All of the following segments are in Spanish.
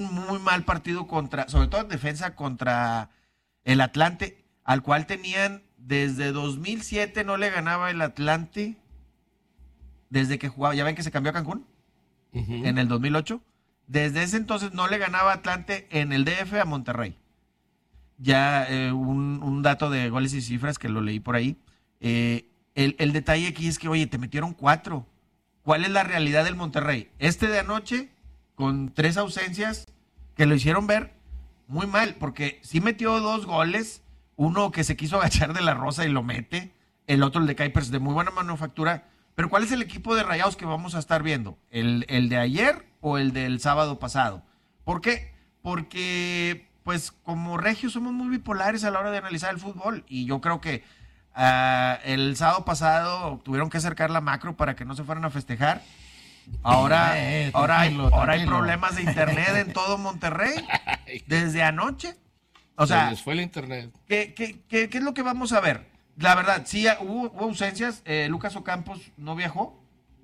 muy mal partido sobre todo en defensa contra el Atlante, al cual tenían desde 2007 no le ganaba el Atlante, desde que jugaba, ya ven que se cambió a Cancún en el 2008, desde ese entonces no le ganaba Atlante en el DF a Monterrey. Ya un dato de goles y cifras que lo leí por ahí. El detalle aquí es que, oye, te metieron 4. ¿Cuál es la realidad del Monterrey? De anoche, con 3 ausencias, que lo hicieron ver muy mal, porque sí metió 2 goles, uno que se quiso agachar de la Rosa y lo mete, el otro el de Kuipers de muy buena manufactura. Pero ¿cuál es el equipo de Rayados que vamos a estar viendo? ¿El de ayer o el del sábado pasado? ¿Por qué? Porque, pues, como regios somos muy bipolares a la hora de analizar el fútbol, y yo creo que el sábado pasado tuvieron que acercar la macro para que no se fueran a festejar. Ahora hay problemas de internet en todo Monterrey desde anoche. O sea, se les fue el internet. ¿Qué es lo que vamos a ver? La verdad, sí hubo ausencias. Lucas Ocampos no viajó.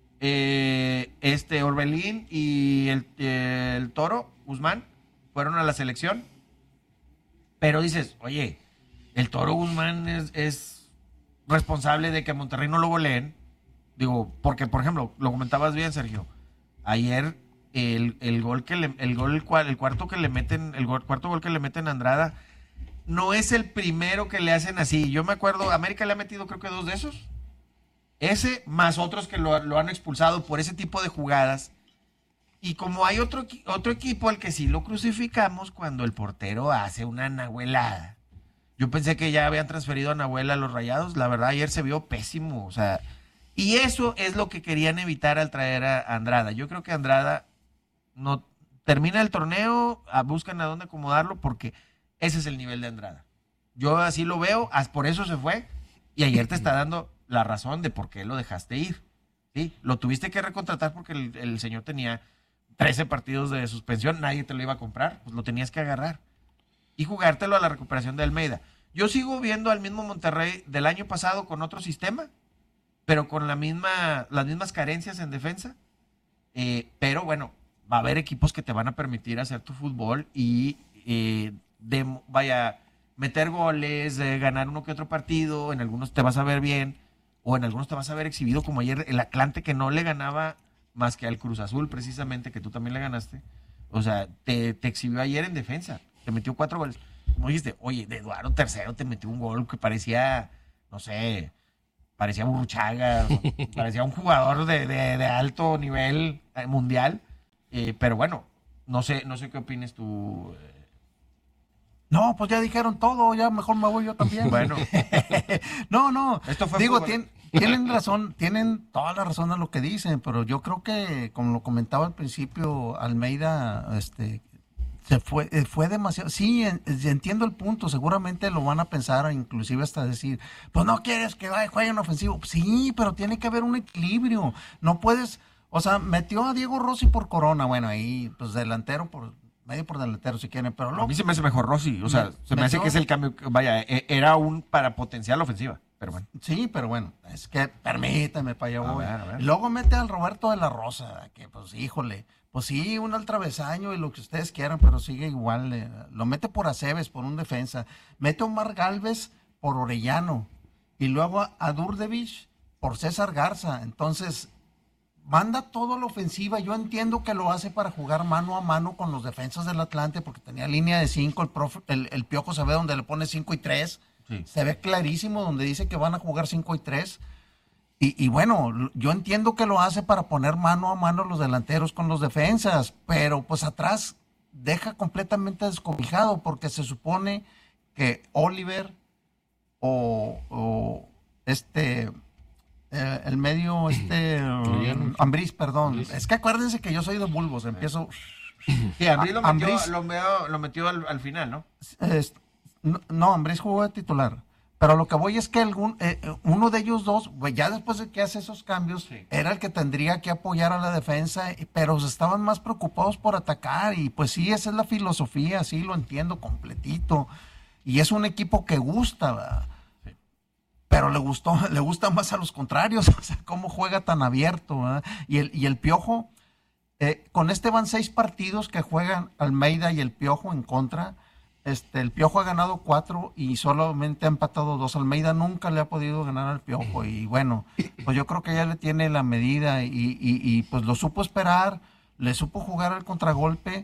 Orbelín y el Toro Guzmán fueron a la selección. Pero dices, oye, el Toro Guzmán es responsable de que a Monterrey no lo goleen. Digo, porque, por ejemplo, lo comentabas bien, Sergio. Ayer el cuarto gol que le meten a Andrada no es el primero que le hacen así. Yo me acuerdo, América le ha metido creo que 2 de esos. Ese más otros que lo han expulsado por ese tipo de jugadas. Y como hay otro equipo al que sí lo crucificamos cuando el portero hace una nahuelada. Yo pensé que ya habían transferido a Nahuel a los Rayados. La verdad, ayer se vio pésimo. O sea, y eso es lo que querían evitar al traer a Andrada. Yo creo que Andrada no termina el torneo, buscan a dónde acomodarlo, porque ese es el nivel de Andrada. Yo así lo veo, por eso se fue. Y ayer te está dando la razón de por qué lo dejaste ir. ¿Sí? Lo tuviste que recontratar porque el señor tenía 13 partidos de suspensión, nadie te lo iba a comprar, pues lo tenías que agarrar y jugártelo a la recuperación de Almeida. Yo sigo viendo al mismo Monterrey del año pasado con otro sistema, pero con las mismas carencias en defensa. Pero bueno, va a haber equipos que te van a permitir hacer tu fútbol y meter goles, ganar uno que otro partido. En algunos te vas a ver bien, o en algunos te vas a ver exhibido, como ayer el Atlante, que no le ganaba más que al Cruz Azul, precisamente, que tú también le ganaste. O sea, te exhibió ayer en defensa. Te metió 4 goles. Como dijiste, oye, de Eduardo III te metió un gol que parecía, no sé, parecía Burruchaga, parecía un jugador de alto nivel mundial. Pero bueno, no sé qué opines tú. No, pues ya dijeron todo, ya mejor me voy yo también. Bueno. No, digo, fútbol. Tienen razón, tienen toda la razón en lo que dicen, pero yo creo que, como lo comentaba al principio, Almeida, fue demasiado. Sí, entiendo el punto. Seguramente lo van a pensar, inclusive hasta decir, pues no quieres que juegue en ofensivo. Sí, pero tiene que haber un equilibrio. No puedes, o sea, metió a Diego Rossi por Corona. Bueno, ahí, pues delantero medio por delantero si quieren, pero a mí se me hace mejor Rossi. O sea, se me hace que es el cambio. Vaya, era para potenciar la ofensiva. Pero bueno. Sí, pero bueno, es que permítame para allá voy. A ver. Luego mete al Roberto de la Rosa, que pues híjole, pues sí, un al travesaño y lo que ustedes quieran, pero sigue igual. Lo mete por Aceves, por un defensa. Mete a Omar Gálvez por Orellano. Y luego a Durdevich por César Garza. Entonces, manda todo a la ofensiva. Yo entiendo que lo hace para jugar mano a mano con los defensas del Atlante, porque tenía línea de 5, el Piojo se ve donde le pone 5 y 3. Sí. Se ve clarísimo donde dice que van a jugar 5 y 3. Y bueno, yo entiendo que lo hace para poner mano a mano los delanteros con los defensas, pero pues atrás deja completamente descobijado, porque se supone que Oliver el medio, Ambriz, perdón. Ambriz. Es que acuérdense que yo soy de Bulbos, empiezo... Sí, Ambriz lo metió al final, ¿no? No, Ambriz jugó de titular. Pero lo que voy es que uno de ellos dos, pues ya después de que hace esos cambios, sí, era el que tendría que apoyar a la defensa, pero estaban más preocupados por atacar. Y pues sí, esa es la filosofía, sí, lo entiendo completito. Y es un equipo que gusta, ¿verdad? Sí. Pero le gusta más a los contrarios, o sea, cómo juega tan abierto, ¿verdad? Y el Piojo, Con este van 6 partidos que juegan Almeida y el Piojo en contra. El Piojo ha ganado 4 y solamente ha empatado 2. Almeida nunca le ha podido ganar al Piojo y bueno, pues yo creo que ya le tiene la medida y pues lo supo esperar, le supo jugar al contragolpe.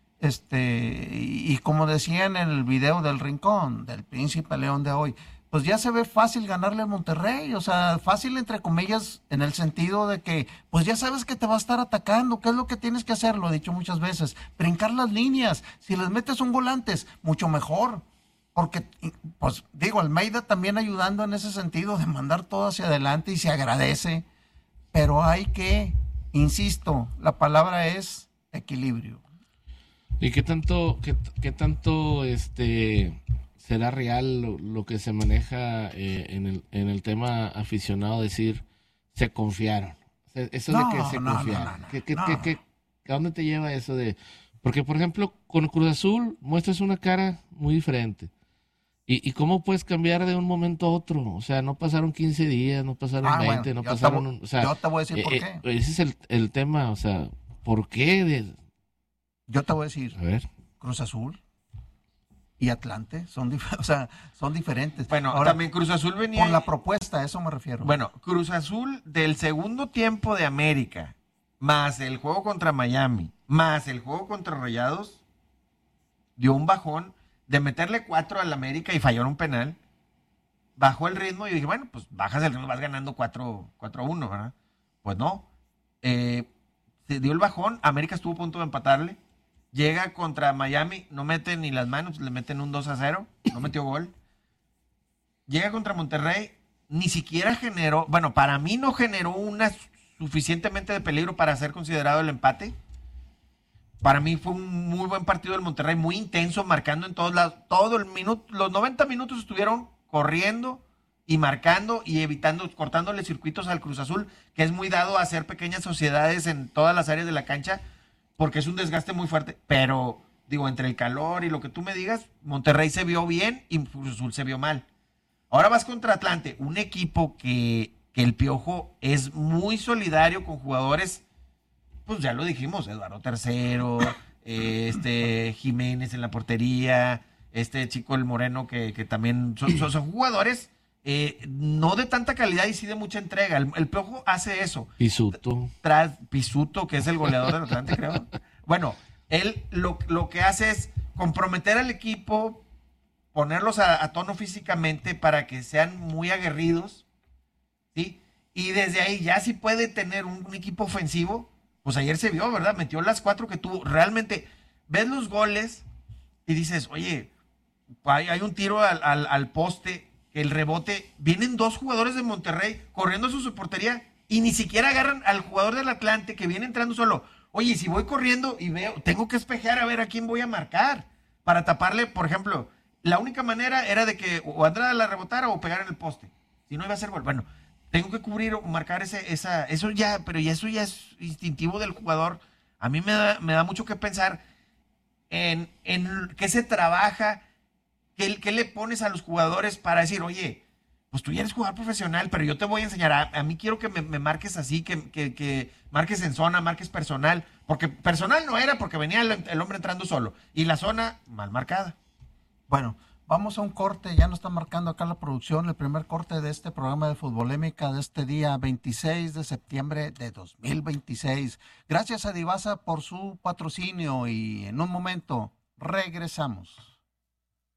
Y como decía en el video del Rincón, del Príncipe León de hoy, pues ya se ve fácil ganarle a Monterrey, o sea, fácil entre comillas en el sentido de que pues ya sabes que te va a estar atacando, ¿qué es lo que tienes que hacer? Lo he dicho muchas veces, brincar las líneas, si les metes un volantes, mucho mejor, porque pues digo, Almeida también ayudando en ese sentido de mandar todo hacia adelante y se agradece, pero hay que, insisto, la palabra es equilibrio. ¿Y qué tanto será real lo que se maneja en el tema aficionado? Decir, se confiaron. Eso de que se confiaron. ¿A dónde te lleva eso de...? Porque, por ejemplo, con Cruz Azul muestras una cara muy diferente. ¿Y cómo puedes cambiar de un momento a otro? O sea, no pasaron 15 días, no pasaron 20, Bueno, no pasaron... O sea, yo te voy a decir por qué. ese es el tema, o sea, ¿por qué? Yo te voy a decir, A ver. Cruz Azul y Atlante o sea, son diferentes. Bueno, Ahora, también Cruz Azul venía... con la propuesta, a eso me refiero. Bueno, Cruz Azul del segundo tiempo de América, más el juego contra Miami, más el juego contra Rayados, dio un bajón de meterle 4 al América y fallar un penal. Bajó el ritmo y dije, bueno, pues bajas el ritmo, vas ganando 4-1, ¿verdad? Pues no. Se dio el bajón, América estuvo a punto de empatarle. Llega contra Miami, no mete ni las manos, le meten un 2-0, no metió gol. Llega contra Monterrey, ni siquiera generó, bueno, para mí no generó una suficientemente de peligro para ser considerado el empate. Para mí fue un muy buen partido del Monterrey, muy intenso, marcando en todos lados. Todo el minuto, los 90 minutos estuvieron corriendo y marcando y evitando, cortándole circuitos al Cruz Azul, que es muy dado a hacer pequeñas sociedades en todas las áreas de la cancha, porque es un desgaste muy fuerte. Pero, digo, entre el calor y lo que tú me digas, Monterrey se vio bien y Cruz Azul se vio mal. Ahora vas contra Atlante, un equipo que el Piojo es muy solidario con jugadores, pues ya lo dijimos, Eduardo Tercero, Jiménez en la portería, este chico el Moreno que también son jugadores no de tanta calidad y sí de mucha entrega. El Piojo hace eso. Pisuto. Pisuto, que es el goleador del Atlante, creo. Bueno, él lo que hace es comprometer al equipo, ponerlos a tono físicamente para que sean muy aguerridos, ¿sí? Y desde ahí ya si puede tener un equipo ofensivo, pues ayer se vio, ¿verdad? Metió las 4 que tuvo. Realmente, ves los goles y dices, oye, hay un tiro al poste, el rebote, vienen 2 jugadores de Monterrey corriendo a su portería y ni siquiera agarran al jugador del Atlante que viene entrando solo. Oye, si voy corriendo y veo, tengo que espejear a ver a quién voy a marcar para taparle, por ejemplo, la única manera era de que o Andrada la rebotara o pegara en el poste. Si no iba a ser gol. Bueno, tengo que cubrir o marcar eso ya, pero eso ya es instintivo del jugador. A mí me da mucho que pensar en qué se trabaja, qué le pones a los jugadores para decir, oye, pues tú ya eres jugador profesional, pero yo te voy a enseñar, a mí quiero que me marques así, que marques en zona, marques personal, porque personal no era porque venía el hombre entrando solo, y la zona mal marcada. Bueno, vamos a un corte, ya nos está marcando acá la producción, el primer corte de este programa de Futbolémica de este día 26 de septiembre de 2026. Gracias a Divasa por su patrocinio y en un momento regresamos.